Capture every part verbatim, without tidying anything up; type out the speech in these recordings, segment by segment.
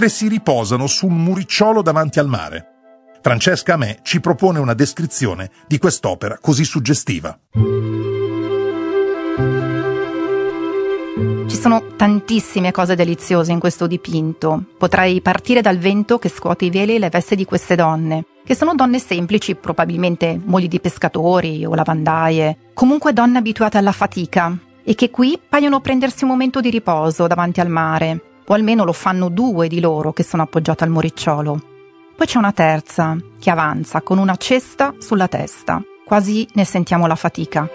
mentre si riposano su un muricciolo davanti al mare. Francesca Amè ci propone una descrizione di quest'opera così suggestiva. Ci sono tantissime cose deliziose in questo dipinto. Potrei partire dal vento che scuote i veli e le vesti di queste donne, che sono donne semplici, probabilmente mogli di pescatori o lavandaie, comunque donne abituate alla fatica, e che qui paiono prendersi un momento di riposo davanti al mare, o almeno lo fanno due di loro che sono appoggiate al muricciolo. Poi c'è una terza che avanza con una cesta sulla testa, quasi ne sentiamo la fatica.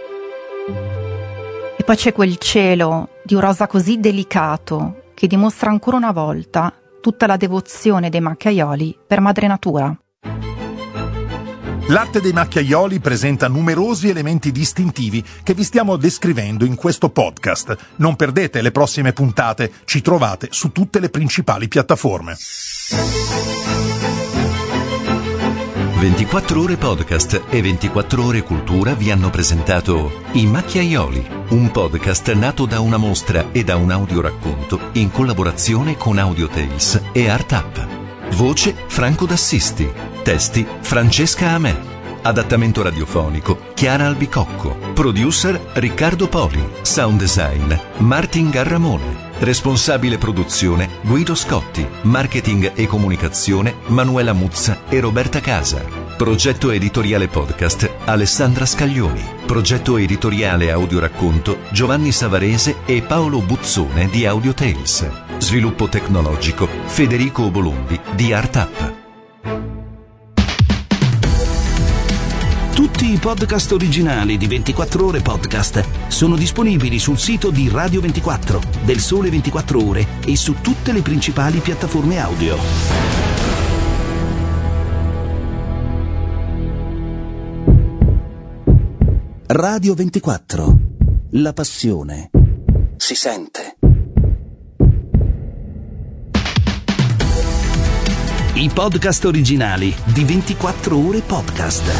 E poi c'è quel cielo di un rosa così delicato che dimostra ancora una volta tutta la devozione dei macchiaioli per madre natura. L'arte dei macchiaioli presenta numerosi elementi distintivi che vi stiamo descrivendo in questo podcast. Non perdete le prossime puntate, ci trovate su tutte le principali piattaforme. ventiquattro ore podcast e ventiquattro ore cultura vi hanno presentato I Macchiaioli, un podcast nato da una mostra e da un audioracconto in collaborazione con AudioTales e ArtUp. Voce Franco D'Assisti, testi Francesca Amè, adattamento radiofonico Chiara Albicocco, producer Riccardo Poli, sound design Martin Garramone. Responsabile produzione Guido Scotti, marketing e comunicazione Manuela Muzza e Roberta Casa. Progetto editoriale podcast Alessandra Scaglioni. Progetto editoriale audioracconto Giovanni Savarese e Paolo Buzzone di AudioTales. Sviluppo tecnologico Federico Bolombi di ArtUp. Tutti i podcast originali di ventiquattro ore podcast sono disponibili sul sito di Radio ventiquattro, del Sole ventiquattro Ore e su tutte le principali piattaforme audio. Radio ventiquattro. La passione si sente. I podcast originali di ventiquattro ore podcast.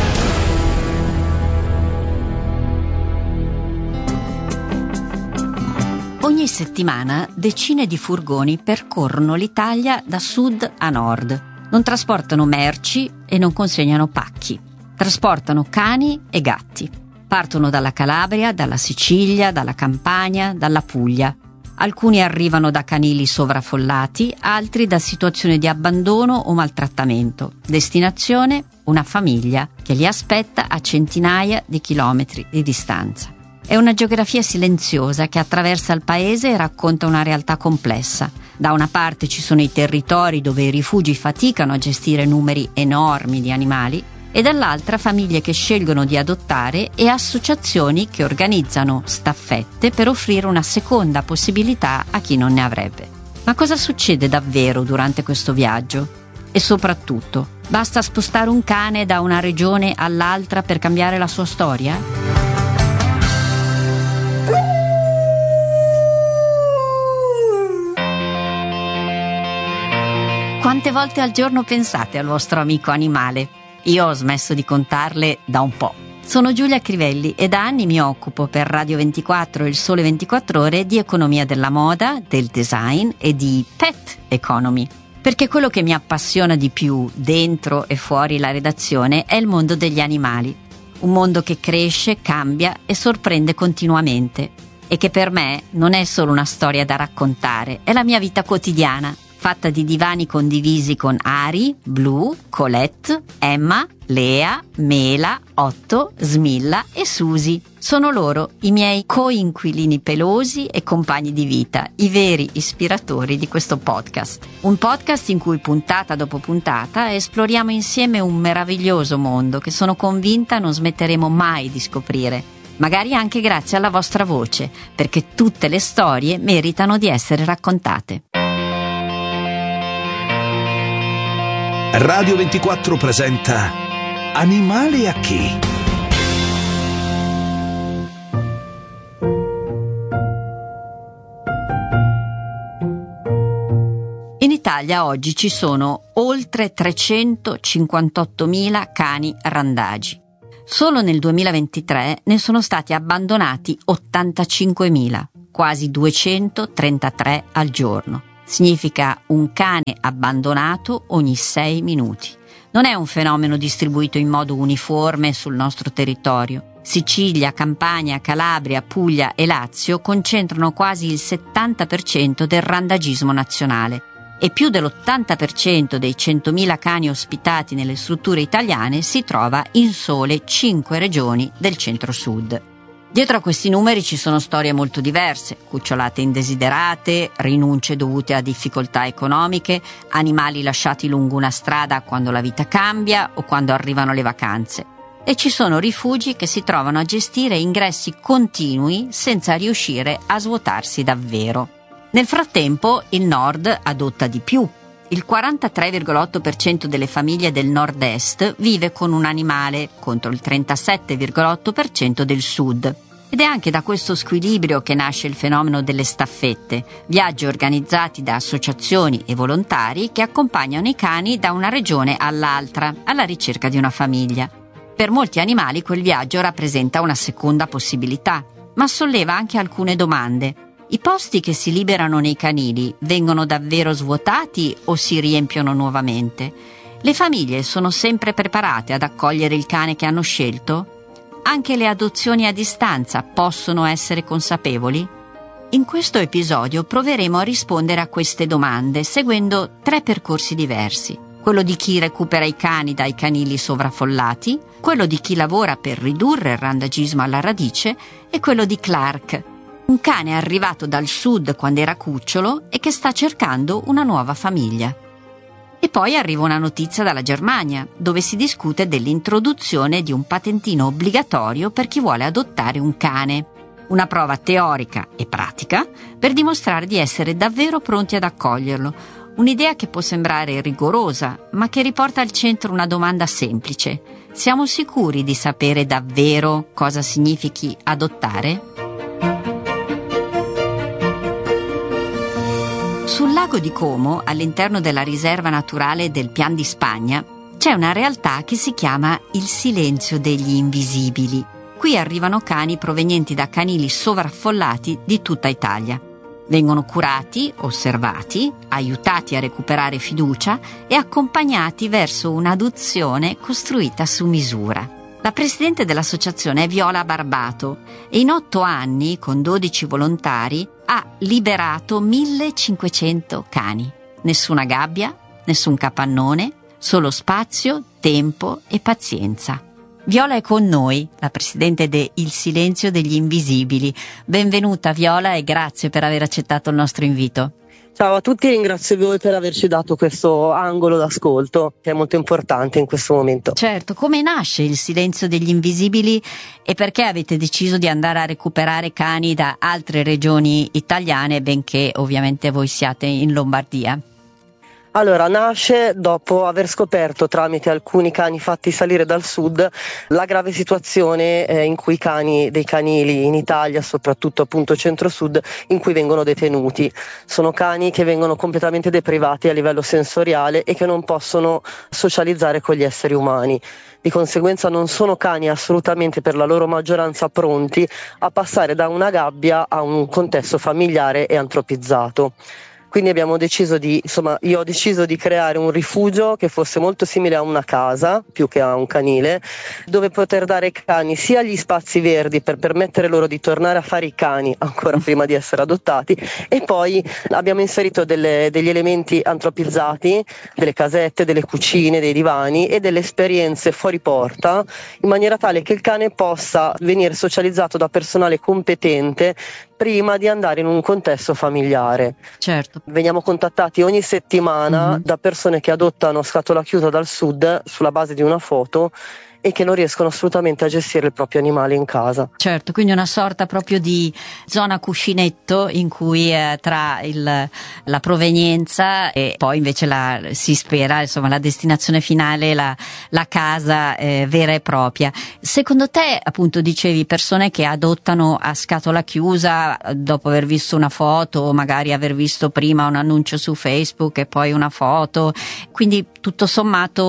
Ogni settimana decine di furgoni percorrono l'Italia da sud a nord. Non trasportano merci e non consegnano pacchi. Trasportano cani e gatti. Partono dalla Calabria, dalla Sicilia, dalla Campania, dalla Puglia. Alcuni arrivano da canili sovraffollati, altri da situazioni di abbandono o maltrattamento. Destinazione: una famiglia che li aspetta a centinaia di chilometri di distanza. È una geografia silenziosa che attraversa il paese e racconta una realtà complessa. Da una parte ci sono i territori dove i rifugi faticano a gestire numeri enormi di animali, e dall'altra famiglie che scelgono di adottare e associazioni che organizzano staffette per offrire una seconda possibilità a chi non ne avrebbe. Ma cosa succede davvero durante questo viaggio? E soprattutto, basta spostare un cane da una regione all'altra per cambiare la sua storia? Quante volte al giorno pensate al vostro amico animale? Io ho smesso di contarle da un po'. Sono Giulia Crivelli e da anni mi occupo per Radio ventiquattro e il Sole ventiquattro Ore di economia della moda, del design e di pet economy. Perché quello che mi appassiona di più dentro e fuori la redazione è il mondo degli animali. Un mondo che cresce, cambia e sorprende continuamente. E che per me non è solo una storia da raccontare, è la mia vita quotidiana, fatta di divani condivisi con Ari, Blu, Colette, Emma, Lea, Mela, Otto, Smilla e Susi. Sono loro i miei coinquilini pelosi e compagni di vita, i veri ispiratori di questo podcast. Un podcast in cui puntata dopo puntata esploriamo insieme un meraviglioso mondo che sono convinta non smetteremo mai di scoprire. Magari anche grazie alla vostra voce, perché tutte le storie meritano di essere raccontate. Radio ventiquattro presenta Animale a chi? In Italia oggi ci sono oltre trecentocinquantottomila cani randagi. Solo nel duemilaventitré ne sono stati abbandonati ottantacinquemila, quasi duecentotrentatré al giorno. Significa un cane abbandonato ogni sei minuti. Non è un fenomeno distribuito in modo uniforme sul nostro territorio. Sicilia, Campania, Calabria, Puglia e Lazio concentrano quasi il settanta per cento del randagismo nazionale e più dell'ottanta per cento dei centomila cani ospitati nelle strutture italiane si trova in sole cinque regioni del centro-sud. Dietro a questi numeri ci sono storie molto diverse: cucciolate indesiderate, rinunce dovute a difficoltà economiche, animali lasciati lungo una strada quando la vita cambia o quando arrivano le vacanze. E ci sono rifugi che si trovano a gestire ingressi continui senza riuscire a svuotarsi davvero. Nel frattempo il Nord adotta di più. Il quarantatré virgola otto per cento delle famiglie del Nord-Est vive con un animale, contro il trentasette virgola otto per cento del Sud. Ed è anche da questo squilibrio che nasce il fenomeno delle staffette, viaggi organizzati da associazioni e volontari che accompagnano i cani da una regione all'altra, alla ricerca di una famiglia. Per molti animali quel viaggio rappresenta una seconda possibilità, ma solleva anche alcune domande. I posti che si liberano nei canili vengono davvero svuotati o si riempiono nuovamente? Le famiglie sono sempre preparate ad accogliere il cane che hanno scelto? Anche le adozioni a distanza possono essere consapevoli? In questo episodio proveremo a rispondere a queste domande seguendo tre percorsi diversi: quello di chi recupera i cani dai canili sovraffollati, quello di chi lavora per ridurre il randagismo alla radice e quello di Clark, un cane arrivato dal sud quando era cucciolo e che sta cercando una nuova famiglia. E poi arriva una notizia dalla Germania, dove si discute dell'introduzione di un patentino obbligatorio per chi vuole adottare un cane. Una prova teorica e pratica per dimostrare di essere davvero pronti ad accoglierlo. Un'idea che può sembrare rigorosa, ma che riporta al centro una domanda semplice: siamo sicuri di sapere davvero cosa significhi adottare? Sul lago di Como, all'interno della riserva naturale del Pian di Spagna, c'è una realtà che si chiama il silenzio degli invisibili. Qui arrivano cani provenienti da canili sovraffollati di tutta Italia. Vengono curati, osservati, aiutati a recuperare fiducia e accompagnati verso un'adozione costruita su misura. La presidente dell'associazione è Viola Barbato e in otto anni, con dodici volontari, ha liberato millecinquecento cani. Nessuna gabbia, nessun capannone, solo spazio, tempo e pazienza. Viola è con noi, la presidente de Il Silenzio degli Invisibili. Benvenuta Viola e grazie per aver accettato il nostro invito. Ciao a tutti e ringrazio voi per averci dato questo angolo d'ascolto che è molto importante in questo momento. Certo, come nasce Il Silenzio degli Invisibili e perché avete deciso di andare a recuperare cani da altre regioni italiane, benché ovviamente voi siate in Lombardia? Allora, nasce dopo aver scoperto tramite alcuni cani fatti salire dal sud la grave situazione eh, in cui i cani dei canili in Italia, soprattutto appunto centro-sud, in cui vengono detenuti. Sono cani che vengono completamente deprivati a livello sensoriale e che non possono socializzare con gli esseri umani. Di conseguenza non sono cani assolutamente per la loro maggioranza pronti a passare da una gabbia a un contesto familiare e antropizzato. Quindi abbiamo deciso di, insomma, io ho deciso di creare un rifugio che fosse molto simile a una casa, più che a un canile, dove poter dare ai cani sia gli spazi verdi per permettere loro di tornare a fare i cani ancora prima di essere adottati, e poi abbiamo inserito delle, degli elementi antropizzati, delle casette, delle cucine, dei divani e delle esperienze fuori porta, in maniera tale che il cane possa venire socializzato da personale competente prima di andare in un contesto familiare. Certo. Veniamo contattati ogni settimana mm-hmm. da persone che adottano scatola chiusa dal sud sulla base di una foto e che non riescono assolutamente a gestire il proprio animale in casa. Certo, quindi una sorta proprio di zona cuscinetto in cui eh, tra il, la provenienza e poi invece la, si spera, insomma, la destinazione finale, la, la casa eh, vera e propria. Secondo te, appunto, dicevi persone che adottano a scatola chiusa dopo aver visto una foto o magari aver visto prima un annuncio su Facebook e poi una foto, quindi tutto sommato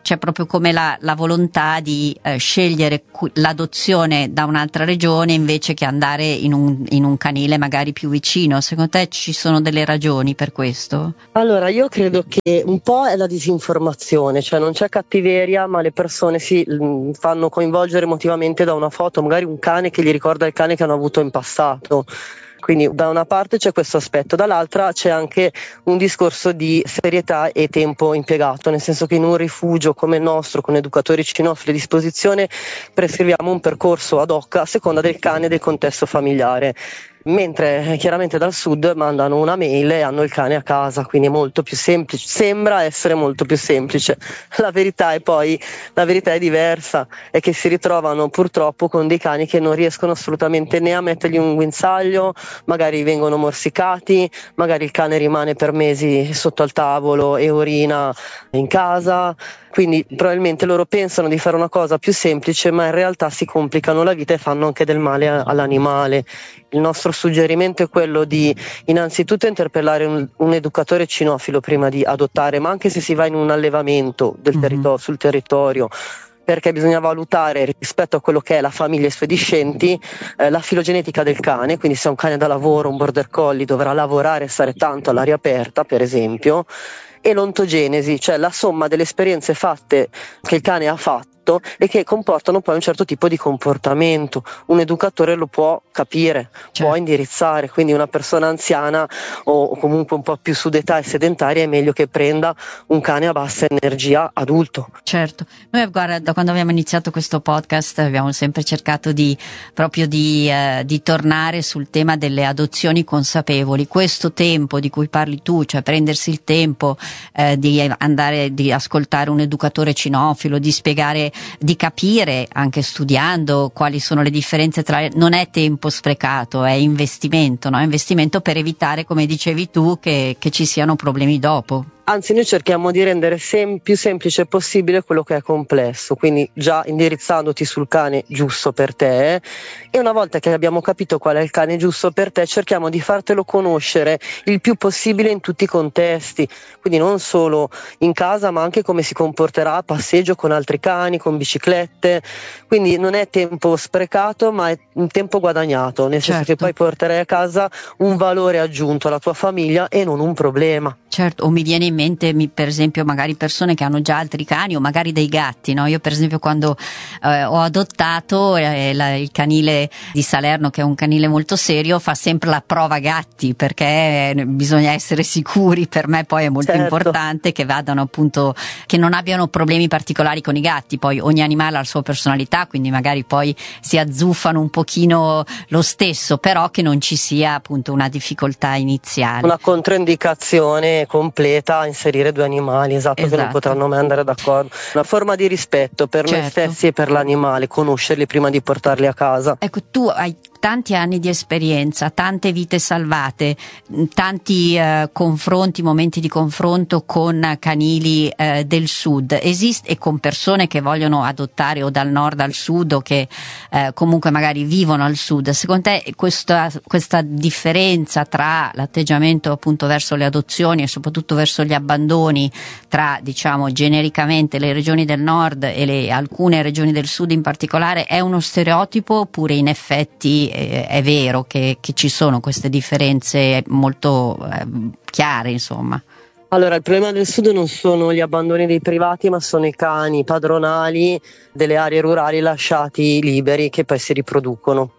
c'è proprio come la, la volontà di eh, scegliere cu- l'adozione da un'altra regione invece che andare in un, in un canile magari più vicino. Secondo te ci sono delle ragioni per questo? Allora, io credo che un po' è la disinformazione, cioè non c'è cattiveria, ma le persone si mh, fanno coinvolgere emotivamente da una foto, magari un cane che gli ricorda il cane che hanno avuto in passato. Quindi da una parte c'è questo aspetto, dall'altra c'è anche un discorso di serietà e tempo impiegato, nel senso che in un rifugio come il nostro, con educatori cinofili a disposizione, prescriviamo un percorso ad hoc a seconda del cane e del contesto familiare. Mentre chiaramente dal sud mandano una mail e hanno il cane a casa, quindi è molto più semplice, sembra essere molto più semplice. La verità è poi, la verità è diversa, è che si ritrovano purtroppo con dei cani che non riescono assolutamente né a mettergli un guinzaglio, magari vengono morsicati, magari il cane rimane per mesi sotto al tavolo e urina in casa. Quindi probabilmente loro pensano di fare una cosa più semplice, ma in realtà si complicano la vita e fanno anche del male all'animale. Il nostro suggerimento è quello di innanzitutto interpellare un, un educatore cinofilo prima di adottare, ma anche se si va in un allevamento del Mm-hmm. territorio, sul territorio, perché bisogna valutare rispetto a quello che è la famiglia e i suoi discendenti eh, la filogenetica del cane, quindi se è un cane da lavoro, un border collie, dovrà lavorare e stare tanto all'aria aperta, per esempio, e l'ontogenesi, cioè la somma delle esperienze fatte che il cane ha fatto e che comportano poi un certo tipo di comportamento. Un educatore lo può capire, certo. può indirizzare, quindi una persona anziana o comunque un po' più su d'età e sedentaria è meglio che prenda un cane a bassa energia adulto. Certo, noi guarda, da quando abbiamo iniziato questo podcast abbiamo sempre cercato di proprio di, eh, di tornare sul tema delle adozioni consapevoli. Questo tempo di cui parli tu, cioè prendersi il tempo eh, di andare, di ascoltare un educatore cinofilo, di spiegare, di capire anche studiando quali sono le differenze tra, non è tempo sprecato, è investimento, no? È investimento per evitare, come dicevi tu, che, che ci siano problemi dopo. Anzi, noi cerchiamo di rendere sem- più semplice possibile quello che è complesso, quindi già indirizzandoti sul cane giusto per te, e una volta che abbiamo capito qual è il cane giusto per te, cerchiamo di fartelo conoscere il più possibile in tutti i contesti, quindi non solo in casa ma anche come si comporterà a passeggio con altri cani, con biciclette, quindi non è tempo sprecato ma è un tempo guadagnato, nel certo. senso che poi porterai a casa un valore aggiunto alla tua famiglia e non un problema. Certo, o mi viene in mente mi, per esempio magari persone che hanno già altri cani o magari dei gatti, no? Io per esempio quando eh, ho adottato eh, la, il canile di Salerno, che è un canile molto serio, fa sempre la prova gatti, perché bisogna essere sicuri, per me poi è molto certo. importante che vadano appunto, che non abbiano problemi particolari con i gatti. Poi ogni animale ha la sua personalità, quindi magari poi si azzuffano un pochino lo stesso, però che non ci sia appunto una difficoltà iniziale. Una controindicazione completa a inserire due animali, esatto, esatto. che non potranno mai andare d'accordo. Una forma di rispetto per certo. noi stessi e per l'animale, conoscerli prima di portarli a casa. Ecco, tu hai tanti anni di esperienza, tante vite salvate, tanti eh, confronti, momenti di confronto con canili eh, del sud, esiste, e con persone che vogliono adottare o dal nord al sud o che eh, comunque magari vivono al sud. Secondo te questa, questa differenza tra l'atteggiamento appunto verso le adozioni e soprattutto verso gli abbandoni tra, diciamo, genericamente le regioni del nord e le, alcune regioni del sud in particolare, è uno stereotipo oppure in effetti è vero che, che ci sono queste differenze molto eh, chiare, insomma? Allora, il problema del sud non sono gli abbandoni dei privati, ma sono i cani padronali delle aree rurali lasciati liberi che poi si riproducono.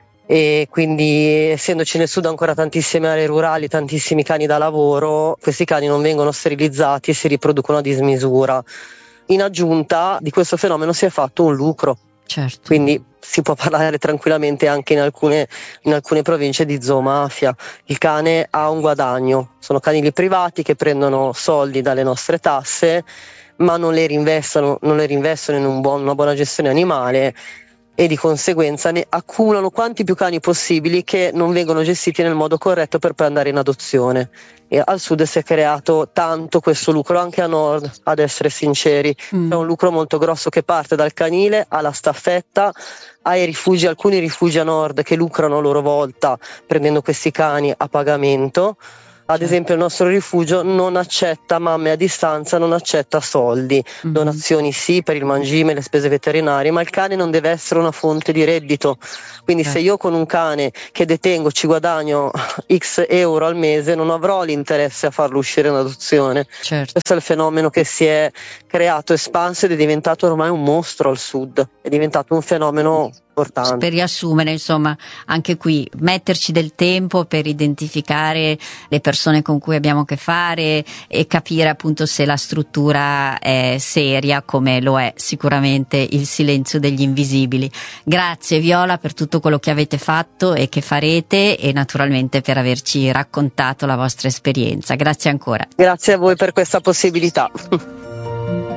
E quindi, essendoci nel sud ancora tantissime aree rurali, tantissimi cani da lavoro, questi cani non vengono sterilizzati e si riproducono a dismisura. In aggiunta di questo fenomeno si è fatto un lucro. Certo. Quindi si può parlare tranquillamente anche in alcune, in alcune province di zoomafia. Il cane ha un guadagno, sono canili privati che prendono soldi dalle nostre tasse ma non le reinvestono, non le reinvestono in un buon, una buona gestione animale e di conseguenza ne accumulano quanti più cani possibili che non vengono gestiti nel modo corretto per poi andare in adozione. E al sud si è creato tanto questo lucro, anche a nord, ad essere sinceri. Mm. È un lucro molto grosso che parte dal canile alla staffetta, ai rifugi, alcuni rifugi a nord che lucrano a loro volta prendendo questi cani a pagamento, Ad esempio il nostro rifugio non accetta mamme a distanza, non accetta soldi, mm-hmm. donazioni sì per il mangime, le spese veterinarie, ma il cane non deve essere una fonte di reddito. Quindi eh. se io con un cane che detengo ci guadagno X euro al mese, non avrò l'interesse a farlo uscire in adozione. Certo. Questo è il fenomeno che si è creato, espanso ed è diventato ormai un mostro al sud, è diventato un fenomeno importante. Per riassumere, insomma, anche qui metterci del tempo per identificare le persone con cui abbiamo a che fare e capire appunto se la struttura è seria, come lo è sicuramente il silenzio degli invisibili. Grazie Viola per tutto quello che avete fatto e che farete, e naturalmente per averci raccontato la vostra esperienza. Grazie ancora. Grazie a voi per questa possibilità.